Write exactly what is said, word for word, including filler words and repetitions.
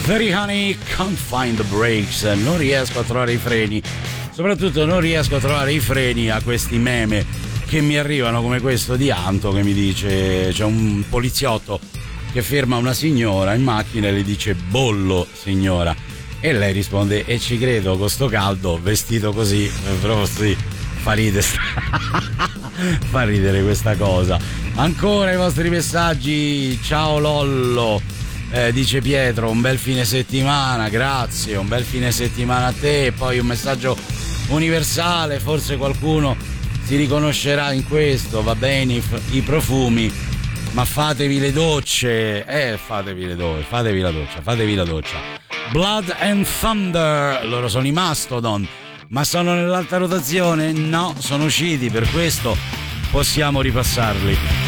Very Honey, Can't Find the Brakes. Non riesco a trovare i freni, soprattutto non riesco a trovare i freni a questi meme che mi arrivano, come questo di Anto che mi dice: c'è un poliziotto che ferma una signora in macchina e le dice: bollo signora, e lei risponde: e ci credo, con sto caldo, vestito così, proprio sì, fa ridere fa ridere questa cosa. Ancora i vostri messaggi. Ciao Lollo, eh, dice Pietro, un bel fine settimana, grazie, un bel fine settimana a te. E poi un messaggio universale, forse qualcuno si riconoscerà in questo: va bene i, i profumi, ma fatevi le docce, eh fatevi le docce, fatevi la doccia, fatevi la doccia. Blood and Thunder, loro sono i Mastodon, ma sono nell'alta rotazione? No, sono usciti, per questo possiamo ripassarli.